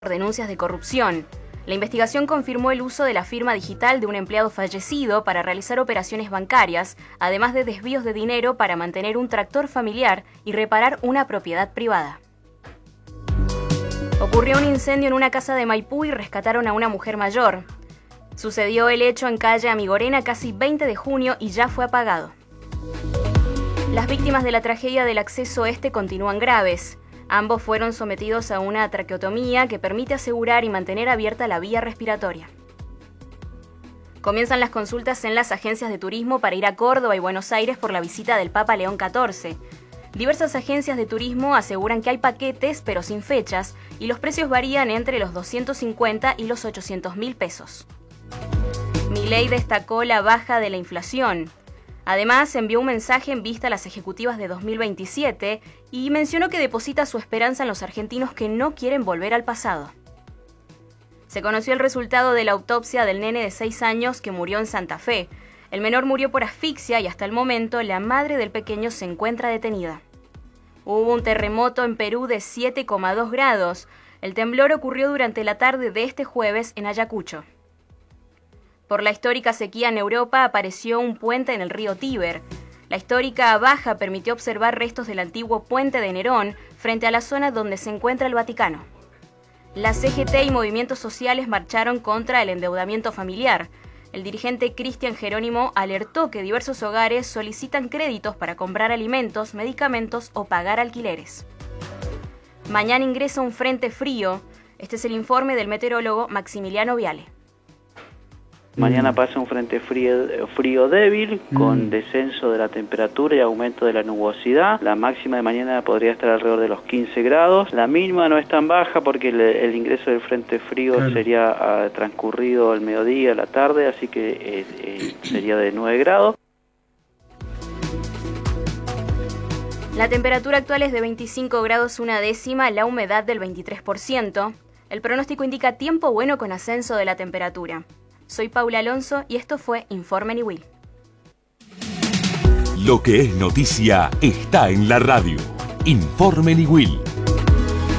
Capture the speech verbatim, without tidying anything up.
denuncias de corrupción. La investigación confirmó el uso de la firma digital de un empleado fallecido para realizar operaciones bancarias, además de desvíos de dinero para mantener un tractor familiar y reparar una propiedad privada. Ocurrió un incendio en una casa de Maipú y rescataron a una mujer mayor. Sucedió el hecho en calle Amigorena casi veinte de junio y ya fue apagado. Las víctimas de la tragedia del acceso este continúan graves. Ambos fueron sometidos a una traqueotomía que permite asegurar y mantener abierta la vía respiratoria. Comienzan las consultas en las agencias de turismo para ir a Córdoba y Buenos Aires por la visita del Papa León catorce. Diversas agencias de turismo aseguran que hay paquetes, pero sin fechas, y los precios varían entre los doscientos cincuenta y los ochocientos mil pesos. Milei destacó la baja de la inflación. Además, envió un mensaje en vista a las ejecutivas de dos mil veintisiete y mencionó que deposita su esperanza en los argentinos que no quieren volver al pasado. Se conoció el resultado de la autopsia del nene de seis años que murió en Santa Fe. El menor murió por asfixia y hasta el momento la madre del pequeño se encuentra detenida. Hubo un terremoto en Perú de siete coma dos grados. El temblor ocurrió durante la tarde de este jueves en Ayacucho. Por la histórica sequía en Europa apareció un puente en el río Tíber. La histórica baja permitió observar restos del antiguo puente de Nerón frente a la zona donde se encuentra el Vaticano. La C G T y movimientos sociales marcharon contra el endeudamiento familiar. El dirigente Cristian Jerónimo alertó que diversos hogares solicitan créditos para comprar alimentos, medicamentos o pagar alquileres. Mañana ingresa un frente frío. Este es el informe del meteorólogo Maximiliano Viale. Mañana pasa un frente frío, frío débil, con descenso de la temperatura y aumento de la nubosidad. La máxima de mañana podría estar alrededor de los quince grados. La mínima no es tan baja porque el, el ingreso del frente frío claro. sería uh, transcurrido al mediodía, a la tarde, así que eh, eh, sería de nueve grados. La temperatura actual es de veinticinco grados una décima, la humedad del veintitrés por ciento. El pronóstico indica tiempo bueno con ascenso de la temperatura. Soy Paula Alonso y esto fue Informe Niwil. Lo que es noticia está en la radio. Informe Niwil.